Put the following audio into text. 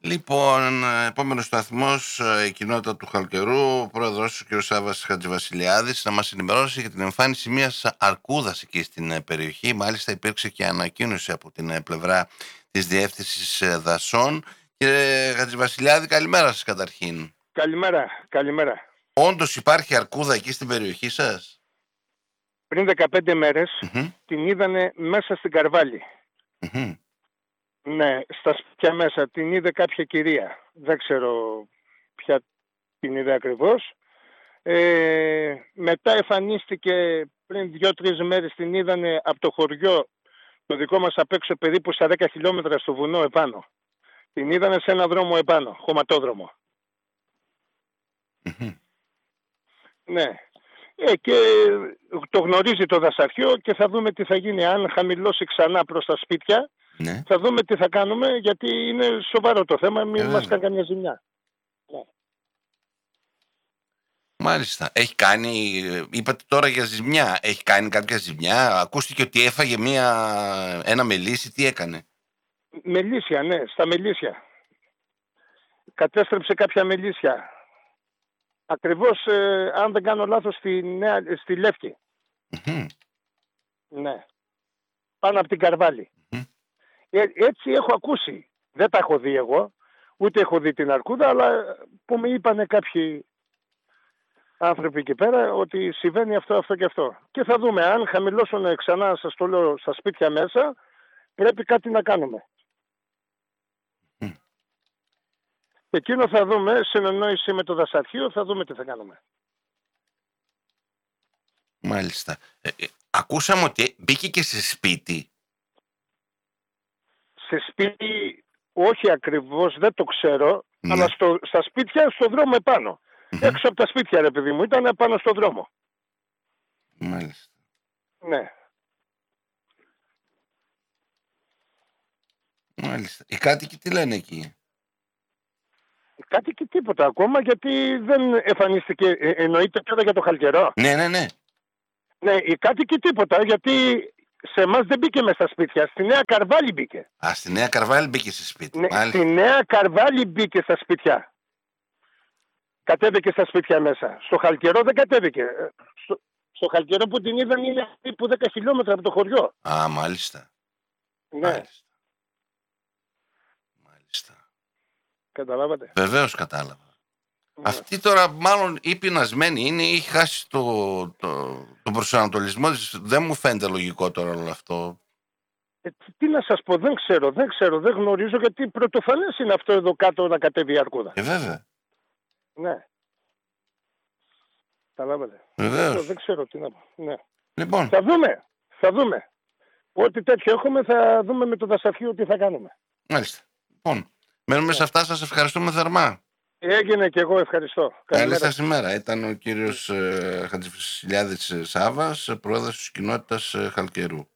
Λοιπόν, επόμενος σταθμός, η κοινότητα του Χαλκερού, ο πρόεδρος ο κ. Σάββας Χατζηβασιλιάδης, να μας ενημερώσει για την εμφάνιση μιας αρκούδας εκεί στην περιοχή. Μάλιστα υπήρξε και ανακοίνωση από την πλευρά της Διεύθυνσης Δασών. Κύριε Χατζηβασιλιάδη, καλημέρα σας καταρχήν. Καλημέρα. Όντως υπάρχει αρκούδα εκεί στην περιοχή σας? Πριν 15 μέρες την είδανε μέσα στην Καρβάλη. Ναι, στα σπίτια μέσα. Την είδε κάποια κυρία. Δεν ξέρω ποια την είδε ακριβώς. Μετά εμφανίστηκε πριν 2-3 μέρες, την είδανε από το χωριό το δικό μας απ' έξω, περίπου στα 10 χιλιόμετρα στο βουνό επάνω. Την είδανε σε ένα δρόμο επάνω, χωματόδρομο. Ναι. Και το γνωρίζει το δασαρχείο και θα δούμε τι θα γίνει. Αν χαμηλώσει ξανά προς τα σπίτια, θα δούμε τι θα κάνουμε, γιατί είναι σοβαρό το θέμα, μην μας κάνει καμιά ζημιά. Μάλιστα. Έχει κάνει, είπατε τώρα για ζημιά, έχει κάνει κάποια ζημιά? Ακούστηκε ότι έφαγε ένα μελίσι, τι έκανε? Μελίσια, ναι, στα μελίσια. Κατέστρεψε κάποια μελίσια. Ακριβώς, αν δεν κάνω λάθος, στη Λεύκη. Ναι. Πάνω από την Καρβάλη. Έτσι έχω ακούσει. Δεν τα έχω δει εγώ, ούτε έχω δει την αρκούδα, αλλά που μου είπανε κάποιοι άνθρωποι εκεί πέρα ότι συμβαίνει αυτό και αυτό. Και θα δούμε, αν χαμηλώσουν ξανά, σας το λέω, στα σπίτια μέσα, πρέπει κάτι να κάνουμε. Εκείνο θα δούμε, συνεννόηση με το δασαρχείο, θα δούμε τι θα κάνουμε. Μάλιστα. Ακούσαμε ότι μπήκε και σε σπίτι. Σε σπίτι, όχι ακριβώς, δεν το ξέρω, αλλά στα σπίτια, στο δρόμο επάνω. Έξω από τα σπίτια, ρε παιδί μου, ήταν πάνω στο δρόμο. Μάλιστα. Ναι. Μάλιστα. Οι κάτοικοι τι λένε εκεί? Οι κάτοικοι τίποτα ακόμα, γιατί δεν εμφανίστηκε. Εννοείται τώρα για το Χαλκερό? Ναι. Ναι, οι κάτοικοι τίποτα, γιατί σε εμάς δεν μπήκε μέσα στα σπίτια. Στη Νέα Καρβάλη μπήκε. Στη Νέα Καρβάλη μπήκε σε σπίτι. Ναι, στη Νέα Καρβάλη μπήκε στα σπίτια. Κατέβηκε στα σπίτια μέσα. Στο Χαλκερό δεν κατέβηκε. Στο Χαλκερό που την είδαν είναι περίπου 10 χιλιόμετρα από το χωριό. Μάλιστα. Ναι. Μάλιστα. Καταλάβατε? Βεβαίως κατάλαβα. Αυτή τώρα μάλλον ή πεινασμένη είναι ή έχει χάσει τον προσανατολισμό της. Δεν μου φαίνεται λογικό τώρα όλο αυτό. Τι να σας πω, δεν ξέρω, δεν γνωρίζω, γιατί πρωτοφανές είναι αυτό εδώ κάτω να κατέβει η αρκούδα. Βέβαια. Ναι. Καταλάβατε? Βεβαίως. Δεν ξέρω τι να πω. Ναι. Λοιπόν. Θα δούμε. Ό,τι τέτοιο έχουμε θα δούμε με το δασαρχείο τι θα κάνουμε. Μάλιστα. Λοιπόν, μένουμε σε αυτά. Σας ευχαριστούμε θερμά. Έγινε και εγώ ευχαριστώ. Καλή σας ημέρα. Ήταν ο κύριος Χατζηβασιλιάδης Σάββας, πρόεδρος της κοινότητας Χαλκερού.